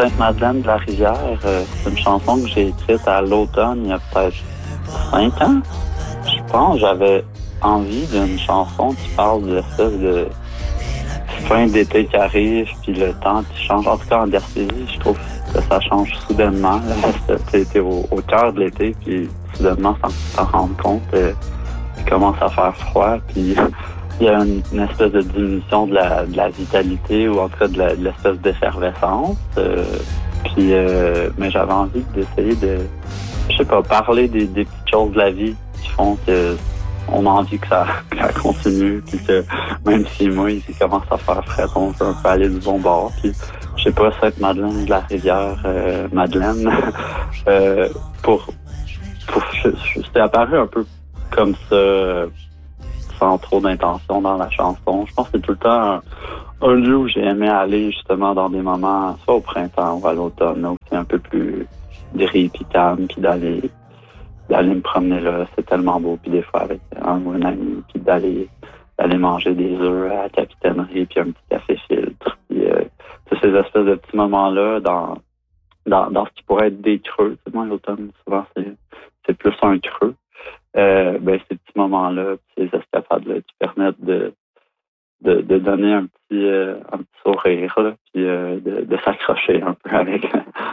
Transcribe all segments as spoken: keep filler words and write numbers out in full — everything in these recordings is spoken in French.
Sainte-Madeleine de la Rivière, euh, c'est une chanson que j'ai écrite à l'automne il y a peut-être cinq ans. Je pense que j'avais envie d'une chanson qui parle de l'espèce de fin d'été qui arrive, puis le temps qui change. En tout cas, en Gaspésie, je trouve que ça change soudainement. Tu étais au, au cœur de l'été, puis soudainement, sans s'en rendre compte, euh, il commence à faire froid, puis il y a une, une espèce de diminution de la, de la vitalité, ou en tout cas de, la, de l'espèce d'effervescence. Euh, puis, euh, mais j'avais envie d'essayer de, je sais pas, parler des, des petites choses de la vie qui font que on a envie que ça, que ça continue, puis que même si moi, il commence à faire frais, on peut un peu aller du bon bord. Puis, je sais pas, Sainte-Madeleine de la Rivière, euh, Madeleine, euh, pour, pour, je, je, c'était apparu un peu comme ça, sans trop d'intention dans la chanson. Je pense que c'est tout le temps un, un lieu où j'ai aimé aller justement dans des moments, soit au printemps ou à l'automne, où c'est un peu plus gris puis calme, puis d'aller d'aller me promener là, c'est tellement beau, puis des fois avec un ou un ami, puis d'aller d'aller manger des œufs à la capitainerie, puis un petit café filtre, puis euh, ces espèces de petits moments-là dans dans dans ce qui pourrait être des creux. Tu sais, moi, l'automne, souvent, c'est c'est plus un creux. Euh, ben ces petits moments-là, ces escapades-là, qui permettent de de, de donner un petit euh, un petit sourire, là, puis euh, de, de s'accrocher un peu avec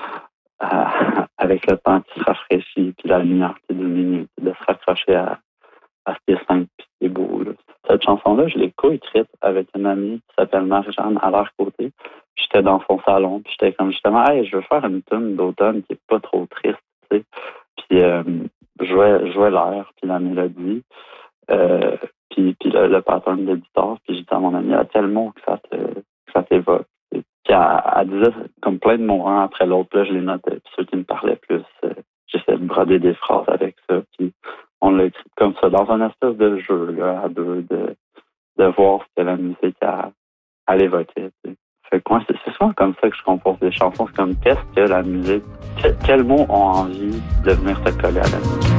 à, avec le temps qui se rafraîchit, puis la lumière qui diminue, puis de se raccrocher à, à ce qui est simple, puis ce qui est beau. Là. Cette chanson-là, je l'ai co-écrite avec une amie qui s'appelle Marie-Jeanne à leur côté. Puis j'étais dans son salon, puis j'étais comme justement, hey, je veux faire une tune d'automne qui est pas trop triste, tu sais. Puis euh, je jouais, jouais l'air, puis la mélodie, euh, puis, puis le, le pattern de guitare, puis j'ai dit à mon ami, il y a tel mot que ça, te, que ça t'évoque. Puis elle, elle disait comme plein de mots un après l'autre, là je les notais, puis ceux qui me parlaient plus, euh, j'essayais de broder des phrases avec ça, puis on l'a écrit comme ça, dans un espèce de jeu, là, à deux, de, de voir ce que la musique a, a l'évoquait, tu sais. Fait que moi, c'est, c'est souvent comme ça que je compose des chansons, c'est comme qu'est-ce que la musique, que, quels mots ont envie de venir se coller à la musique.